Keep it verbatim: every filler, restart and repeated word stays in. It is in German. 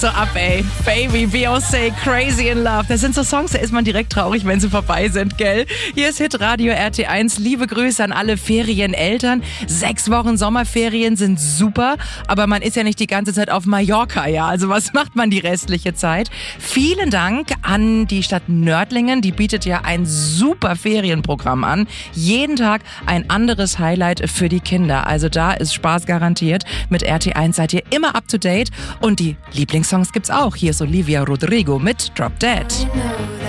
So ab, ey. Baby, Beyoncé, Crazy in Love. Das sind so Songs, da ist man direkt traurig, wenn sie vorbei sind, gell? Hier ist Hitradio R T eins. Liebe Grüße an alle Ferieneltern. Sechs Wochen Sommerferien sind super, aber man ist ja nicht die ganze Zeit auf Mallorca, ja? Also was macht man die restliche Zeit? Vielen Dank an die Stadt Nördlingen. Die bietet ja ein super Ferienprogramm an. Jeden Tag ein anderes Highlight für die Kinder. Also da ist Spaß garantiert. Mit R T eins seid ihr immer up to date. Und die Lieblingssongs gibt's auch. Hier ist Olivia Rodrigo mit Drop Dead.